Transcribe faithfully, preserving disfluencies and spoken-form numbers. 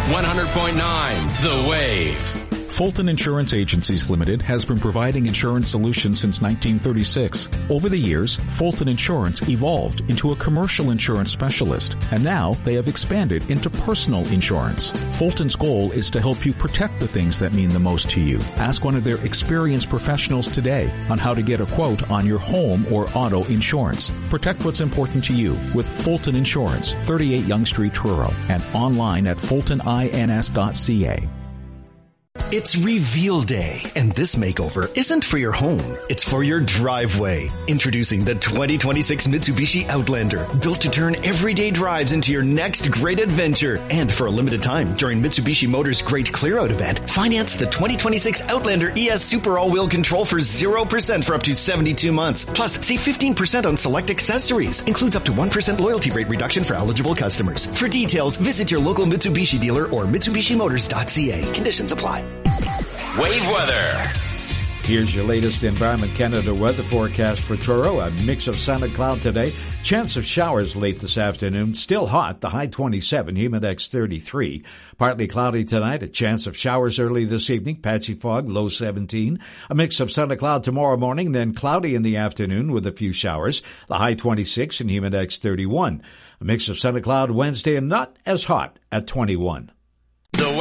one hundred point nine The Wave. Fulton Insurance Agencies Limited has been providing insurance solutions since nineteen thirty-six. Over the years, Fulton Insurance evolved into a commercial insurance specialist, and now they have expanded into personal insurance. Fulton's goal is to help you protect the things that mean the most to you. Ask one of their experienced professionals today on how to get a quote on your home or auto insurance. Protect what's important to you with Fulton Insurance, thirty-eight Yonge Street, Truro, and online at fulton ins dot c a. It's Reveal Day, and this makeover isn't for your home, it's for your driveway. Introducing the twenty twenty-six Mitsubishi Outlander, built to turn everyday drives into your next great adventure. And for a limited time, during Mitsubishi Motors' Great Clear-Out event, finance the twenty twenty-six Outlander E S Super All-Wheel Control for zero percent for up to seventy-two months. Plus, save fifteen percent on select accessories. Includes up to one percent loyalty rate reduction for eligible customers. For details, visit your local Mitsubishi dealer or mitsubishi motors dot c a. Conditions apply. Wave weather. Here's your latest Environment Canada weather forecast for Truro. A mix of sun and cloud today. Chance of showers late this afternoon. Still hot. The high twenty-seven, humidex thirty-three. Partly cloudy tonight. A chance of showers early this evening. Patchy fog, low seventeen. A mix of sun and cloud tomorrow morning. Then cloudy in the afternoon with a few showers. The high twenty-six and humidex thirty-one. A mix of sun and cloud Wednesday and not as hot at twenty-one.